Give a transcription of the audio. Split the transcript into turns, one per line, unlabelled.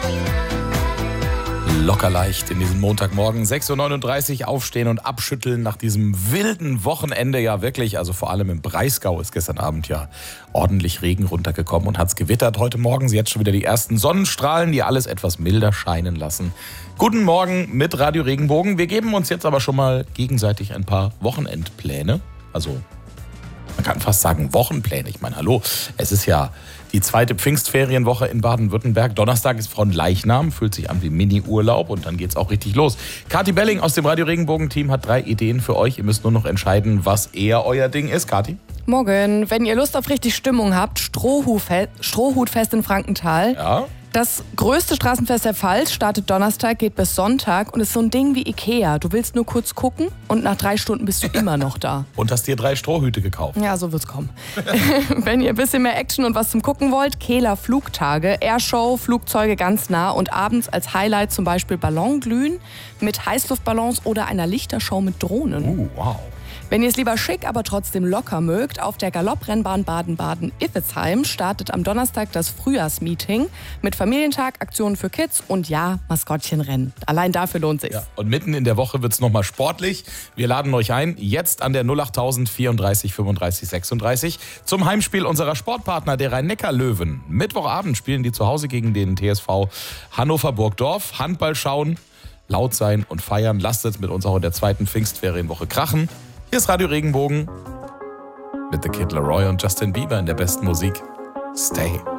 Locker leicht in diesem Montagmorgen, 6.39 Uhr aufstehen und abschütteln nach diesem wilden Wochenende. Ja wirklich, also vor allem im Breisgau ist gestern Abend ja ordentlich Regen runtergekommen und hat's gewittert. Heute Morgen sind jetzt schon wieder die ersten Sonnenstrahlen, die alles etwas milder scheinen lassen. Guten Morgen mit Radio Regenbogen. Wir geben uns jetzt aber schon mal gegenseitig ein paar Wochenendpläne. Also man kann fast sagen Wochenpläne. Ich meine, hallo, es ist ja die zweite Pfingstferienwoche in Baden-Württemberg. Donnerstag ist Fronleichnam, fühlt sich an wie Mini-Urlaub und dann geht's auch richtig los. Kathi Belling aus dem Radio Regenbogen-Team hat 3 Ideen für euch. Ihr müsst nur noch entscheiden, was eher euer Ding ist. Kathi?
Morgen, wenn ihr Lust auf richtig Stimmung habt, Strohhutfest in Frankenthal.
Ja.
Das größte Straßenfest der Pfalz startet Donnerstag, geht bis Sonntag und ist so ein Ding wie Ikea. Du willst nur kurz gucken und nach 3 Stunden bist du immer noch da.
Und hast dir 3 Strohhüte gekauft.
Ja, so wird's kommen. Wenn ihr ein bisschen mehr Action und was zum Gucken wollt, Kehler Flugtage, Airshow, Flugzeuge ganz nah und abends als Highlight zum Beispiel Ballonglühen mit Heißluftballons oder einer Lichtershow mit Drohnen.
Wow.
Wenn ihr es lieber schick, aber trotzdem locker mögt, auf der Galopprennbahn Baden-Baden-Iffezheim startet am Donnerstag das Frühjahrsmeeting mit Familientag, Aktionen für Kids und ja, Maskottchenrennen. Allein dafür lohnt sich's.
Ja, und mitten in der Woche wird's nochmal sportlich. Wir laden euch ein, jetzt an der 08000 34 35 36 zum Heimspiel unserer Sportpartner, der Rhein-Neckar-Löwen. Mittwochabend spielen die zu Hause gegen den TSV Hannover-Burgdorf. Handball schauen, laut sein und feiern. Lasst es mit uns auch in der zweiten Pfingstferienwoche krachen. Hier ist Radio Regenbogen mit The Kid Laroi und Justin Bieber in der besten Musik. Stay.